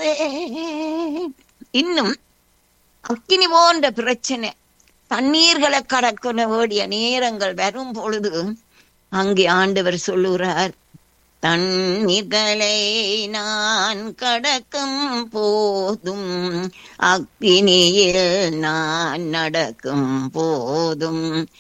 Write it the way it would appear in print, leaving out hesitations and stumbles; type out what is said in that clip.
இன்னும் அக்கினி போன்ற பிரச்சனை, தண்ணீர்களை கடக்க வேண்டிய நேரங்கள் வரும் பொழுது அங்கே ஆண்டவர் சொல்லுகிறார், தண்ணீர்களை நான் கடக்கும் போதும் அக்கினியில் நான் நடக்கும் போதும்